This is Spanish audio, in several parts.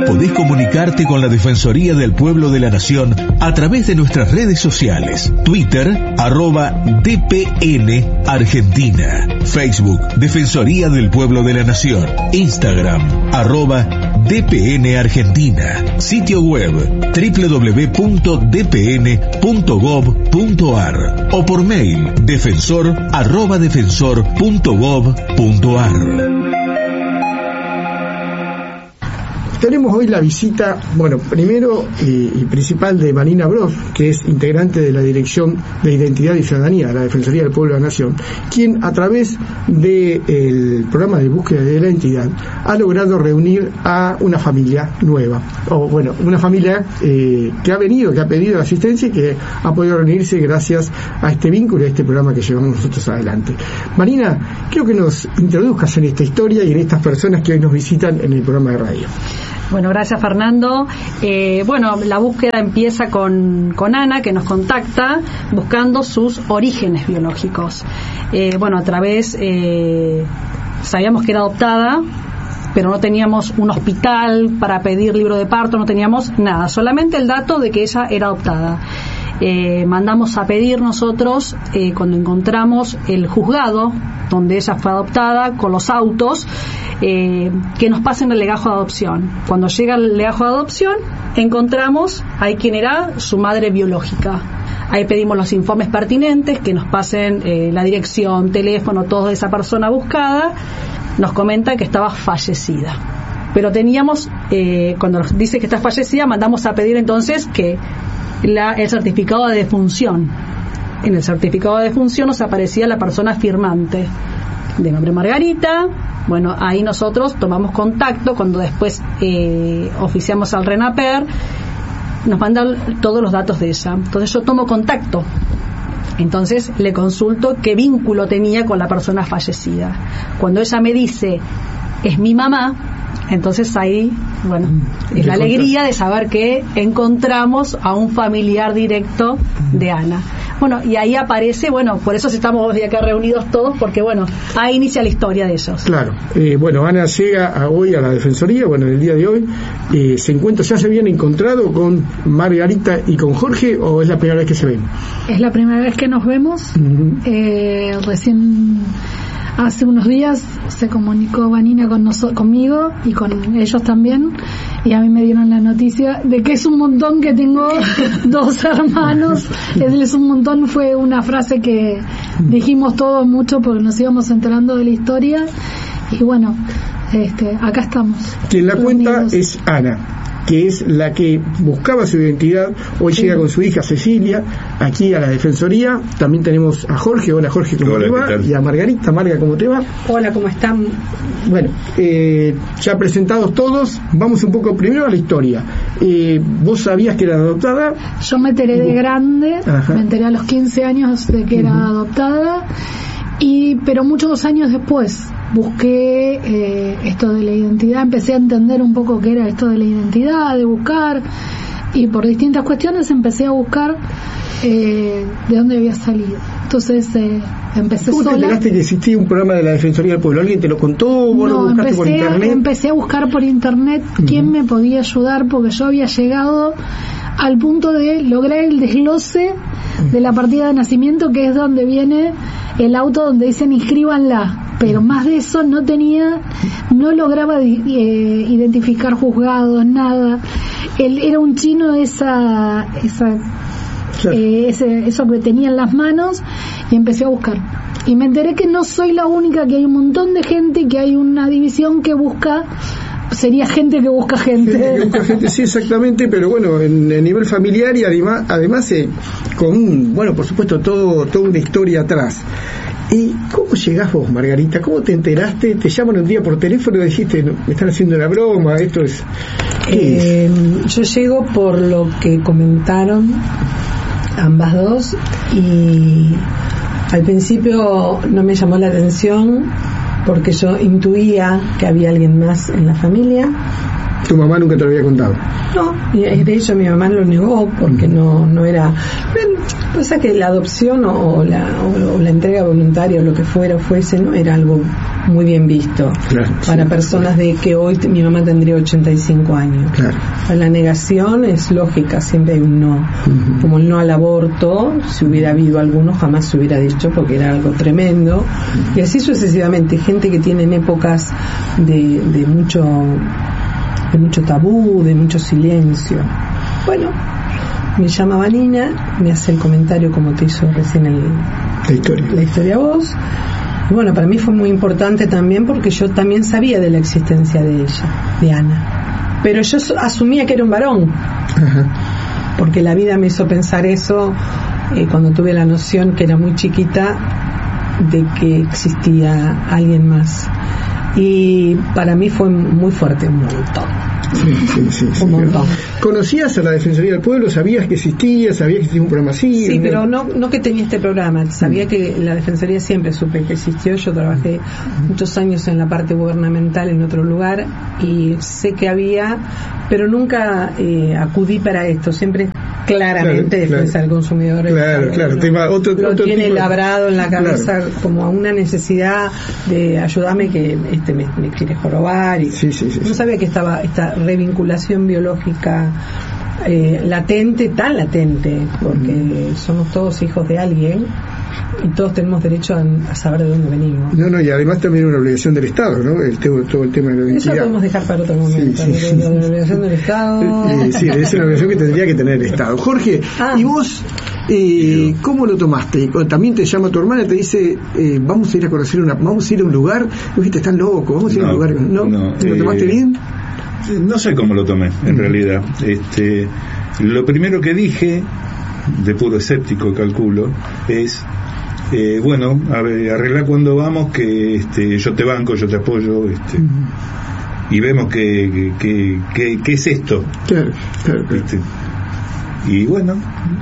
Podés comunicarte con la Defensoría del Pueblo de la Nación a través de nuestras redes sociales. Twitter, @DPN Argentina. Facebook, Defensoría del Pueblo de la Nación. Instagram, @DPN Argentina. Sitio web, www.dpn.gov.ar o por mail, defensor@defensor.gov.ar. Tenemos hoy la visita, primero y principal de Vanina Broz, que es integrante de la Dirección de Identidad y Ciudadanía de la Defensoría del Pueblo de la Nación, quien a través del programa de búsqueda de la identidad ha logrado reunir a una familia nueva, una familia que ha pedido asistencia y que ha podido reunirse gracias a este vínculo y a este programa que llevamos nosotros adelante. Vanina, quiero que nos introduzcas en esta historia y en estas personas que hoy nos visitan en el programa de radio. Bueno, gracias Fernando. La búsqueda empieza con Ana, que nos contacta buscando sus orígenes biológicos. A través, sabíamos que era adoptada, pero no teníamos un hospital para pedir libro de parto, no teníamos nada, solamente el dato de que ella era adoptada. Mandamos a pedir nosotros, cuando encontramos el juzgado donde ella fue adoptada, con los autos, que nos pasen el legajo de adopción. Cuando llega el legajo de adopción, encontramos ahí quién era su madre biológica. Ahí pedimos los informes pertinentes, que nos pasen la dirección, teléfono, todo de esa persona buscada. Nos comenta que estaba fallecida. Pero teníamos, cuando nos dice que está fallecida, mandamos a pedir entonces que el certificado de defunción. En el certificado de defunción nos aparecía la persona firmante, de nombre Margarita. Ahí nosotros tomamos contacto, cuando después oficiamos al RENAPER, nos mandan todos los datos de ella. Entonces yo tomo contacto, entonces le consulto qué vínculo tenía con la persona fallecida. Cuando ella me dice, es mi mamá, entonces ahí, es la alegría de saber que encontramos a un familiar directo de Ana. Y ahí aparece, por eso estamos acá reunidos todos, porque ahí inicia la historia de ellos. Claro. Ana llega hoy a la Defensoría, en el día de hoy, se encuentra, ¿ya se habían encontrado con Margarita y con Jorge, o es la primera vez que se ven? Es la primera vez que nos vemos. Recién hace unos días se comunicó Vanina conmigo y con ellos también, y a mí me dieron la noticia de que es un montón que tengo 2 hermanos. Es un montón, fue una frase que dijimos todos mucho porque nos íbamos enterando de la historia, y acá estamos. Quien la cuenta es Ana, que es la que buscaba su identidad. Hoy llega con su hija Cecilia aquí a la Defensoría. También tenemos a Jorge. Hola Jorge, ¿cómo te va? Y a Margarita. Marga, ¿cómo te va? Hola, ¿cómo están? Ya presentados todos, vamos un poco primero a la historia. ¿Vos sabías que era adoptada? Yo me enteré de grande. Ajá. Me enteré a los 15 años de que era adoptada, pero muchos años después busqué esto de la identidad, empecé a entender un poco qué era esto de la identidad, de buscar, y por distintas cuestiones empecé a buscar de dónde había salido. Entonces empecé sola. ¿Cómo te enteraste que existía un programa de la Defensoría del Pueblo? ¿Alguien te lo contó? ¿Vos lo buscaste por internet? Empecé a buscar por internet quién me podía ayudar, porque yo había llegado al punto de lograr el desglose de la partida de nacimiento, que es donde viene el auto donde dicen inscríbanla, pero más de eso no lograba identificar juzgados, nada. Él era un chino de eso que tenía en las manos, y empecé a buscar. Y me enteré que no soy la única, que hay un montón de gente y que hay una división que busca. Sería gente que busca gente. Sí, exactamente, pero en nivel familiar, y además con por supuesto toda una historia atrás. ¿Y cómo llegás vos, Margarita? ¿Cómo te enteraste? ¿Te llaman un día por teléfono y dijiste, me están haciendo una broma, esto es...? Yo llego por lo que comentaron ambas dos, y al principio no me llamó la atención porque yo intuía que había alguien más en la familia, ¿Tu mamá nunca te lo había contado? No, de hecho mi mamá lo negó porque no era... Pasa que la adopción o la entrega voluntaria o lo que fuese, no era algo muy bien visto, claro, para personas de que hoy mi mamá tendría 85 años. Claro. La negación es lógica, siempre hay un no. Uh-huh. Como el no al aborto, si hubiera habido alguno jamás se hubiera dicho porque era algo tremendo. Uh-huh. Y así sucesivamente, gente que tiene en épocas de mucho tabú, de mucho silencio. Bueno, me llama Vanina, me hace el comentario como te hizo recién la historia vos. Y bueno, para mí fue muy importante también porque yo también sabía de la existencia de ella, de Ana. Pero yo asumía que era un varón. Ajá. Porque la vida me hizo pensar eso cuando tuve la noción, que era muy chiquita, de que existía alguien más. Y para mí fue muy fuerte, un montón. Sí. ¿Conocías a la Defensoría del Pueblo? ¿Sabías que existía? ¿Sabías que existía un programa así? Sí, pero no que tenía este programa. Sabía que la Defensoría siempre supe que existió. Yo trabajé muchos años en la parte gubernamental en otro lugar y sé que había, pero nunca acudí para esto. Siempre claramente defensa del consumidor. Claro. Lo tiene labrado en la cabeza como una necesidad de ayudarme que me quiere jorobar. Y no sabía que estaba esta revinculación biológica tan latente, porque somos todos hijos de alguien y todos tenemos derecho a saber de dónde venimos. Y además también una obligación del Estado, ¿no? Todo el tema de la identidad. Eso lo podemos dejar para otro momento. La obligación del Estado. Sí, es una obligación que tendría que tener el Estado. Jorge, ¿y vos cómo lo tomaste? También te llama tu hermana y te dice, vamos a ir a conocer vamos a ir a un lugar. Vos dijiste, están locos, vamos a ir a un lugar. ¿No? ¿Lo tomaste bien? No sé cómo lo tomé, en realidad. Lo primero que dije, de puro escéptico calculo, es a ver, arregla cuando vamos, que yo te banco, yo te apoyo, y vemos que es esto. Claro. Y bueno,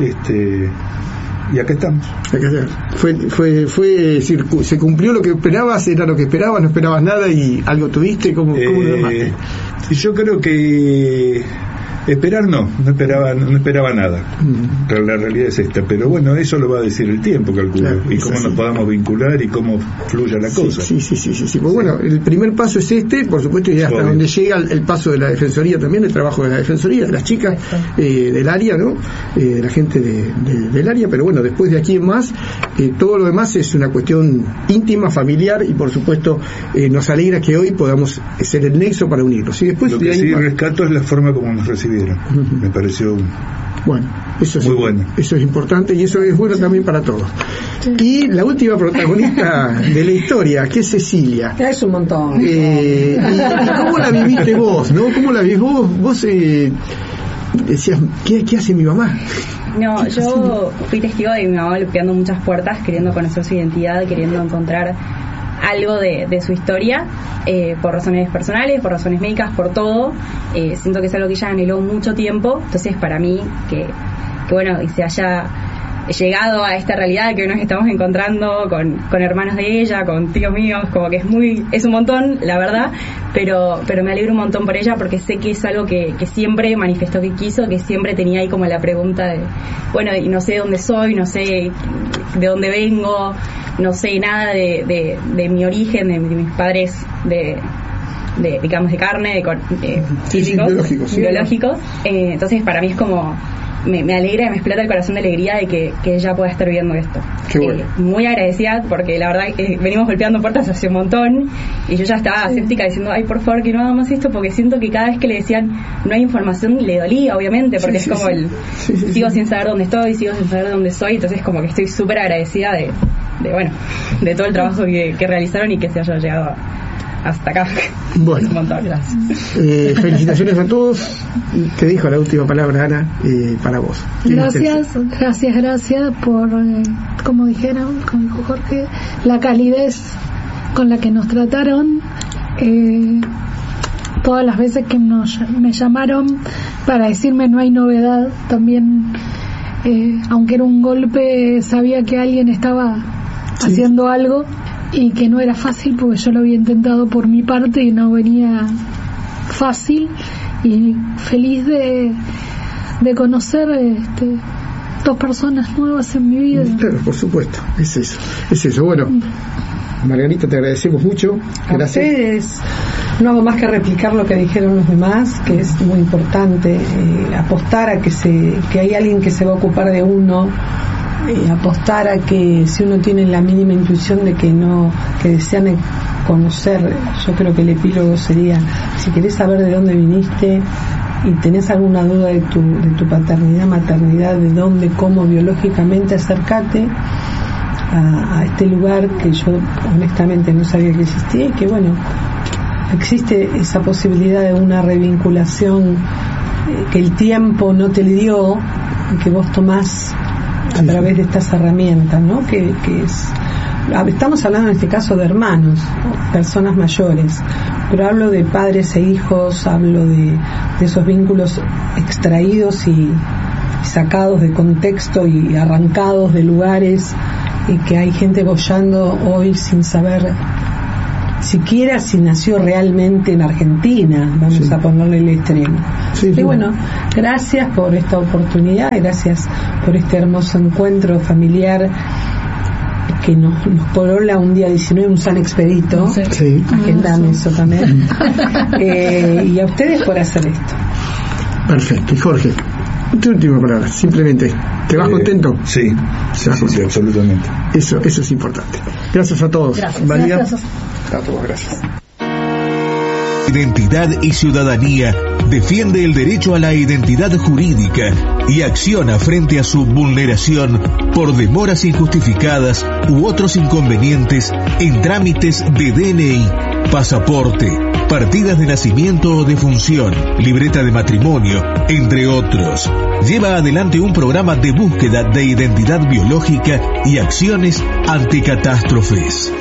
y acá estamos. Fue decir, se cumplió lo que esperabas, era lo que esperabas, no esperabas nada y algo tuviste. ¿Cómo lo tomaste? Yo creo que esperar no esperaba nada. La realidad es esta, pero bueno, eso lo va a decir el tiempo, calculo, y cómo nos podamos vincular y cómo fluya la cosa. Sí. Pues bueno, el primer paso es por supuesto, y hasta donde llega el paso de la Defensoría también, el trabajo de la Defensoría, de las chicas del área, ¿no? De la gente del área, pero bueno, después de aquí en más, todo lo demás es una cuestión íntima, familiar, y por supuesto nos alegra que hoy podamos ser el nexo para unirnos. Y después lo que sí rescato es la forma como nos recibieron. Me pareció bueno, eso es muy bueno. Eso es importante y eso es bueno también para todos. Y la última protagonista de la historia, que es Cecilia. Es un montón. ¿Y cómo la viviste vos, no? ¿Cómo la vivís vos? Vos decías, ¿qué hace mi mamá? No, yo fui testigo de mi mamá golpeando muchas puertas, queriendo conocer su identidad, queriendo encontrar algo de su historia, por razones personales, por razones médicas, por todo. Siento que es algo que ella anheló mucho tiempo. Entonces para mí que bueno, y se haya llegado a esta realidad que hoy nos estamos encontrando con hermanos de ella, con tíos míos, como que es un montón, la verdad, pero me alegro un montón por ella, porque sé que es algo que siempre manifestó que quiso, que siempre tenía ahí como la pregunta de, bueno, y no sé dónde soy, no sé de dónde vengo, no sé nada de mi origen, de mis padres, digamos, de carne, físicos, biológicos. Entonces para mí es como, me alegra, me explota el corazón de alegría de que ella pueda estar viendo esto. Qué bueno. Muy agradecida, porque la verdad venimos golpeando puertas hace un montón y yo ya estaba escéptica diciendo, ay, por favor, que no hagamos esto, porque siento que cada vez que le decían no hay información, le dolía, obviamente, porque es como sigo sin saber dónde estoy, sigo sin saber dónde soy. Entonces como que estoy súper agradecida de todo el trabajo que realizaron y que se haya llegado hasta acá. Bueno, un montón, gracias. Felicitaciones a todos. Te dejo la última palabra, Ana, para vos. Gracias por, como dijo Jorge, la calidez con la que nos trataron. Todas las veces que me llamaron para decirme no hay novedad, también, aunque era un golpe, sabía que alguien estaba haciendo algo y que no era fácil, porque yo lo había intentado por mi parte y no venía fácil, y feliz de conocer dos personas nuevas en mi vida. Claro, por supuesto, es eso. Bueno, Margarita, te agradecemos mucho. Gracias. A ustedes. No hago más que replicar lo que dijeron los demás, que es muy importante, apostar a que hay alguien que se va a ocupar de uno, apostar a que si uno tiene la mínima intuición de que desean conocer, yo creo que el epílogo sería, si querés saber de dónde viniste y tenés alguna duda de tu paternidad, maternidad, de dónde, cómo, biológicamente, acércate a este lugar que yo honestamente no sabía que existía, y que bueno, existe esa posibilidad de una revinculación que el tiempo no te dio y que vos tomás a través de estas herramientas, ¿no? Que es, estamos hablando en este caso de hermanos, personas mayores, pero hablo de padres e hijos, hablo de esos vínculos extraídos y sacados de contexto y arrancados de lugares, y que hay gente boyando hoy sin saber siquiera si nació realmente en Argentina, vamos a ponerle el extremo. Y bueno, gracias por esta oportunidad, gracias por este hermoso encuentro familiar que nos corola un día 19, un San Expedito. Agendan eso también. Y a ustedes por hacer esto. Perfecto. Y Jorge, tu última palabra, simplemente, ¿te vas contento? Sí, absolutamente. Eso es importante. Gracias a todos. María. Gracias. A todos, gracias. Identidad y Ciudadanía defiende el derecho a la identidad jurídica y acciona frente a su vulneración por demoras injustificadas u otros inconvenientes en trámites de DNI, pasaporte, partidas de nacimiento o de función, libreta de matrimonio, entre otros. Lleva adelante un programa de búsqueda de identidad biológica y acciones ante catástrofes.